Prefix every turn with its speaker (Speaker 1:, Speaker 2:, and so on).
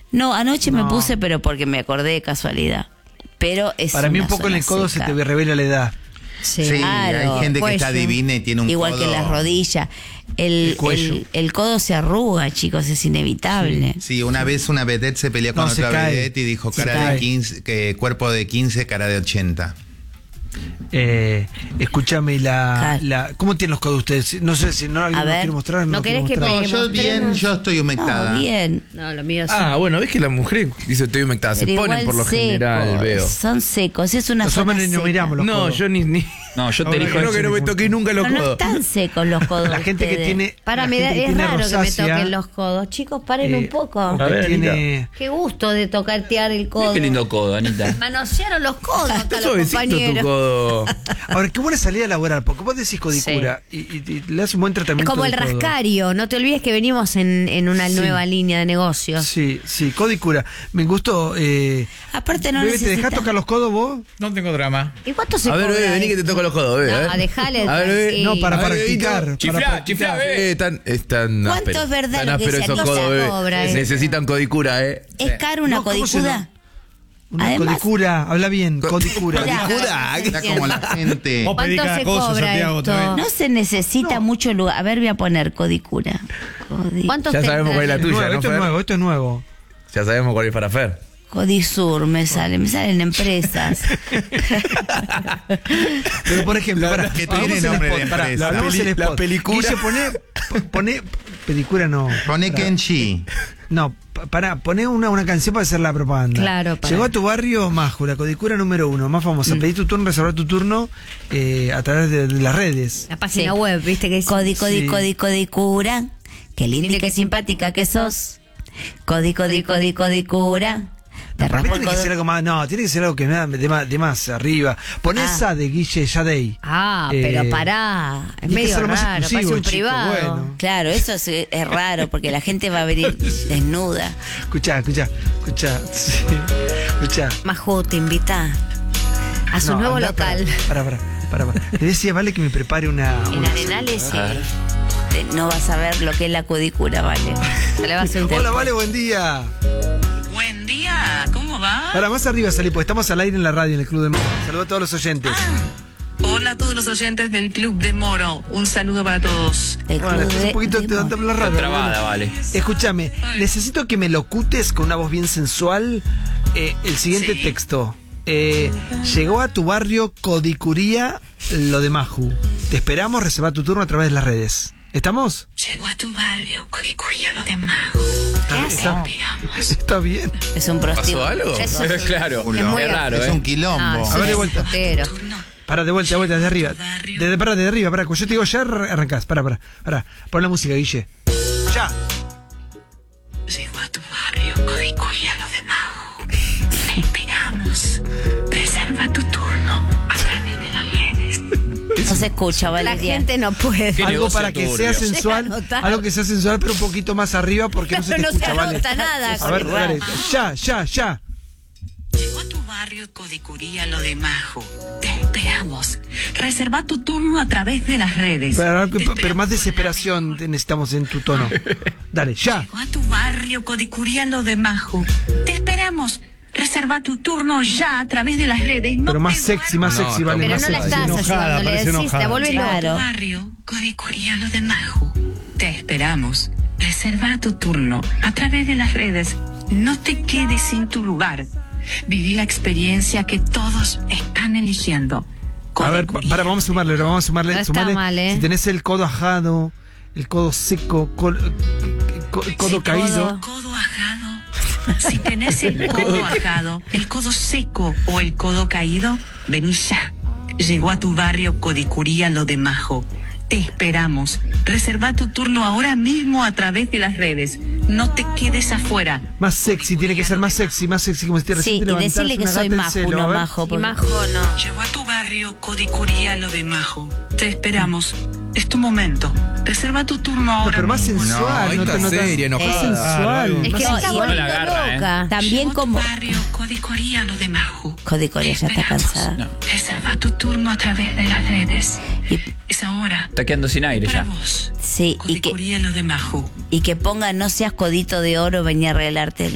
Speaker 1: No, anoche me puse, pero porque me acordé de casualidad. Pero es
Speaker 2: para mí
Speaker 1: una
Speaker 2: un poco en el codo
Speaker 1: seca.
Speaker 2: se te revela la edad.
Speaker 3: Sí,
Speaker 1: Claro,
Speaker 3: hay gente que está
Speaker 1: cuello.
Speaker 3: divina y tiene un
Speaker 1: Igual
Speaker 3: codo.
Speaker 1: que las rodillas. El
Speaker 2: cuello.
Speaker 1: el codo se arruga, chicos, es inevitable.
Speaker 3: Sí, una vez una vedette se peleó con
Speaker 2: No, se
Speaker 3: otra
Speaker 2: cae.
Speaker 3: vedette y dijo
Speaker 2: Se
Speaker 3: cara
Speaker 2: cae.
Speaker 3: de 15, que cuerpo de 15, cara de 80.
Speaker 2: Escúchame, ¿cómo tienen los codos ustedes? No sé si no alguien
Speaker 1: A
Speaker 2: lo
Speaker 1: ver,
Speaker 2: quiere mostrar.
Speaker 4: ¿no
Speaker 2: quiere
Speaker 4: querés que
Speaker 2: mostrar.
Speaker 3: No,
Speaker 4: me
Speaker 3: yo bien,
Speaker 4: mostremos?
Speaker 3: yo estoy humectada.
Speaker 1: No, bien.
Speaker 4: No, lo mío sí.
Speaker 5: Bueno, ves que las mujeres dice estoy humectada, se
Speaker 1: Pero
Speaker 5: ponen
Speaker 1: igual
Speaker 5: por lo
Speaker 1: secos,
Speaker 5: general, veo.
Speaker 1: Son secos, es una
Speaker 2: Los
Speaker 1: zona
Speaker 2: hombres no
Speaker 1: seca.
Speaker 2: miramos los
Speaker 5: No,
Speaker 2: codos.
Speaker 5: yo ni.
Speaker 6: No, yo te
Speaker 2: Ahora
Speaker 6: elijo
Speaker 5: Creo que no me toqué nunca los
Speaker 1: Pero no
Speaker 5: codos.
Speaker 1: están secos los codos.
Speaker 2: La gente que
Speaker 1: ustedes.
Speaker 2: tiene.
Speaker 4: Para
Speaker 2: la
Speaker 4: mí
Speaker 2: gente que
Speaker 4: es
Speaker 2: tiene
Speaker 4: raro que me
Speaker 2: rosácea,
Speaker 4: toquen los codos. Chicos, paren un poco.
Speaker 2: o que
Speaker 5: A ver,
Speaker 2: tiene.
Speaker 4: Qué gusto de tocatear el codo.
Speaker 6: Qué lindo codo, Anita.
Speaker 4: Manosearon los codos acá
Speaker 5: Está
Speaker 4: los
Speaker 5: suavecito tu
Speaker 4: compañeros.
Speaker 5: codo.
Speaker 2: Ahora, qué buena salida laboral, porque vos decís codicura y le das un buen
Speaker 4: Es
Speaker 2: tratamiento.
Speaker 4: como el
Speaker 2: del codo.
Speaker 4: rascario. No te olvides que venimos en una
Speaker 2: Sí.
Speaker 4: nueva línea de negocios.
Speaker 2: Sí, codicura. Me gustó.
Speaker 1: Aparte no
Speaker 2: Bebe, ¿te dejás
Speaker 1: necesitan.
Speaker 2: tocar los codos vos?
Speaker 7: No tengo drama.
Speaker 4: ¿Y cuánto se
Speaker 5: A ver,
Speaker 4: cobra
Speaker 5: bebé, vení que te
Speaker 4: esto?
Speaker 5: toco los codos, bebé.
Speaker 4: No, dejale.
Speaker 5: A ver, bebé.
Speaker 4: tranquilo.
Speaker 2: No, para
Speaker 5: A ver,
Speaker 2: practicar.
Speaker 5: bebito.
Speaker 7: Chiflá, chiflá, bebé.
Speaker 5: Están
Speaker 1: ¿Cuánto
Speaker 5: ásperos.
Speaker 1: es verdad
Speaker 5: Están
Speaker 1: lo que
Speaker 5: ásperos
Speaker 1: se
Speaker 5: esos
Speaker 1: acosa
Speaker 5: codos, bebé.
Speaker 4: cobra,
Speaker 5: Necesitan codicura,
Speaker 1: ¿Es caro una
Speaker 2: No, ¿cómo se
Speaker 1: codicura?
Speaker 2: Una
Speaker 1: Además-
Speaker 2: codicura, habla bien, codicura.
Speaker 5: ¿Codicura?
Speaker 3: Está como la gente.
Speaker 7: Vos pedí
Speaker 4: ¿Cuánto
Speaker 7: cada
Speaker 4: se
Speaker 7: cosa,
Speaker 4: cobra
Speaker 7: Santiago,
Speaker 4: esto?
Speaker 7: también.
Speaker 1: No se necesita mucho lugar. A ver, voy a poner codicura.
Speaker 4: ¿Cuántos
Speaker 5: Ya sabemos cuál es la
Speaker 4: tendrán?
Speaker 5: tuya, ¿no,
Speaker 2: Esto es
Speaker 5: Fer?
Speaker 2: nuevo, esto es nuevo.
Speaker 5: Ya sabemos cuál es para Fer.
Speaker 1: Codisur me salen empresas.
Speaker 2: Pero por ejemplo, pará,
Speaker 3: que
Speaker 2: hagamos
Speaker 3: tiene
Speaker 2: el
Speaker 3: nombre
Speaker 2: spot,
Speaker 3: de
Speaker 2: pará,
Speaker 3: empresa.
Speaker 2: hagamos el
Speaker 5: La
Speaker 2: spot.
Speaker 5: pelicura.
Speaker 2: Guille, pone pedicura no.
Speaker 3: Pone Kenshi.
Speaker 2: No, poné una canción para hacer la propaganda.
Speaker 4: Claro, para.
Speaker 2: Llegó a tu barrio Maju, la codicura número 1, más famosa. Pedí tu turno, reservar tu turno a través de las redes.
Speaker 4: La página
Speaker 1: Sí.
Speaker 4: web, viste que dice.
Speaker 1: Codicura. Qué linda y qué simpática que sos. Codicura. Te
Speaker 2: Para mí
Speaker 1: raspo el
Speaker 2: tiene que ser
Speaker 1: codo.
Speaker 2: algo más, no, tiene que ser algo que me da de más arriba. Poné esa de Guille Yadei.
Speaker 4: Pero pará. Es
Speaker 2: y hay que
Speaker 4: medio
Speaker 2: hacerlo más
Speaker 4: raro,
Speaker 2: exclusivo,
Speaker 4: parece un
Speaker 2: chico,
Speaker 4: privado.
Speaker 2: bueno.
Speaker 1: Claro, eso es raro porque la gente va a venir desnuda.
Speaker 2: Escuchá. Sí, escuchá.
Speaker 4: Majú te invita a su
Speaker 2: No,
Speaker 4: nuevo
Speaker 2: andá,
Speaker 4: local.
Speaker 2: Para. Le decía, vale, que me prepare una.
Speaker 1: En Arenales no vas a ver lo que es la codicura, vale.
Speaker 4: Se le va a hacer un
Speaker 2: Hola, vale, buen día.
Speaker 8: Buen día, ¿cómo va?
Speaker 2: Para más arriba salí, porque estamos al aire en la radio, en el Club de Moro. Saludos a todos los oyentes.
Speaker 8: Hola a todos los oyentes del Club de Moro. Un saludo para todos.
Speaker 1: El
Speaker 2: Bueno,
Speaker 1: club
Speaker 2: estás
Speaker 1: de-
Speaker 2: un poquito
Speaker 1: de
Speaker 2: te
Speaker 1: Moro.
Speaker 2: la radio.
Speaker 6: Trabada, vale.
Speaker 2: Escúchame, necesito que me locutes con una voz bien sensual el siguiente
Speaker 8: Sí.
Speaker 2: texto. Llegó a tu barrio Codicuría lo de Maju. Te esperamos, reserva tu turno a través de las redes. ¿Estamos?
Speaker 8: Llegó a tu barrio, Codicuría lo de Majo.
Speaker 2: Está bien.
Speaker 1: Es un prostíbulo.
Speaker 5: ¿Pasó algo?
Speaker 4: Eso es-
Speaker 6: Claro,
Speaker 4: Es muy
Speaker 6: es raro,
Speaker 3: Es un quilombo.
Speaker 4: Ah,
Speaker 2: A ver, de
Speaker 4: sí,
Speaker 2: vuelta.
Speaker 4: putero.
Speaker 2: Para, de vuelta, desde arriba. De arriba, para. Cuando yo te digo ya, arrancás. Para. Pon la música, Guille. Ya.
Speaker 8: Llegó a tu barrio, Codicuría lo de Majo. Te esperamos. Reserva tu turno a través de las redes.
Speaker 1: No se escucha,
Speaker 4: La
Speaker 1: Valeria.
Speaker 4: gente no puede.
Speaker 6: ¿Qué
Speaker 2: Algo
Speaker 6: negocio
Speaker 2: para que
Speaker 6: turbio?
Speaker 2: sea sensual.
Speaker 4: Llega a notar.
Speaker 2: Algo que sea sensual, pero un poquito más arriba porque no se te
Speaker 4: No se
Speaker 2: escucha, ¿vale?
Speaker 4: anota nada.
Speaker 2: A ver, dale. Ya.
Speaker 8: Llegó a tu barrio, Codicuría lo de Majo. Te esperamos. Reserva tu turno a través de las redes.
Speaker 2: Pero más desesperación necesitamos en tu tono. Dale, ya.
Speaker 8: Llegó a tu barrio, Codicuría lo de Majo. Te esperamos. Reserva tu turno ya a través de las redes. No
Speaker 2: Pero más
Speaker 8: te
Speaker 2: sexy, más
Speaker 5: No,
Speaker 2: sexy, vale.
Speaker 4: Pero
Speaker 2: más
Speaker 4: no la
Speaker 2: sexy.
Speaker 4: estás
Speaker 7: enojada,
Speaker 4: ayudando, le
Speaker 7: parece
Speaker 4: decís,
Speaker 7: enojada.
Speaker 4: te vuelves
Speaker 8: Llegó a
Speaker 1: Claro.
Speaker 8: tu barrio, Codicuría lo de Majo. Te esperamos. Reserva tu turno a través de las redes. No te quedes sin tu lugar. Viví la experiencia que todos están eligiendo.
Speaker 2: A ver, vamos a sumarle.
Speaker 4: No está
Speaker 2: sumarle.
Speaker 4: mal, ¿eh?
Speaker 2: Si tenés el codo ajado, el codo seco, codo
Speaker 8: Sí,
Speaker 2: caído.
Speaker 8: Codo ajado. Si tenés el codo ajado, el codo seco o el codo caído, vení ya. Llegó a tu barrio Codicuría lo de Majo. Te esperamos. Reserva tu turno ahora mismo a través de las redes. No te quedes afuera.
Speaker 2: Más sexy, tiene que ser más sexy, como si te
Speaker 1: Sí,
Speaker 2: recién te
Speaker 1: y
Speaker 2: levantaras
Speaker 1: decirle que
Speaker 2: una
Speaker 1: soy
Speaker 2: gata en
Speaker 1: majo,
Speaker 2: celo, a
Speaker 1: no
Speaker 2: ver.
Speaker 1: majo.
Speaker 4: Y
Speaker 1: porque-
Speaker 4: Majo no.
Speaker 8: Llegó a tu barrio Codicuría lo de Majo. Te esperamos. Es tu momento. Reserva tu turno ahora
Speaker 2: Pero más
Speaker 8: mismo.
Speaker 2: sensual,
Speaker 5: No,
Speaker 2: no
Speaker 5: está
Speaker 2: te notas.
Speaker 5: seria, enojada.
Speaker 2: Más sensual.
Speaker 4: Es que
Speaker 2: más
Speaker 4: se está
Speaker 2: sensual.
Speaker 4: volviendo
Speaker 6: la agarra,
Speaker 4: loca.
Speaker 1: También
Speaker 8: Llegó a tu
Speaker 1: como...
Speaker 8: barrio Codicuría lo de Majo.
Speaker 1: Codicuría ya está
Speaker 8: Esperamos.
Speaker 1: cansada.
Speaker 8: Reserva tu turno a través de las redes.
Speaker 1: Y-
Speaker 8: Es ahora.
Speaker 6: Está quedando sin aire
Speaker 8: Para
Speaker 6: ya.
Speaker 8: vos.
Speaker 1: Sí,
Speaker 8: Codicuría lo de Majo.
Speaker 1: y que ponga no seas codito de oro, venía a arreglarte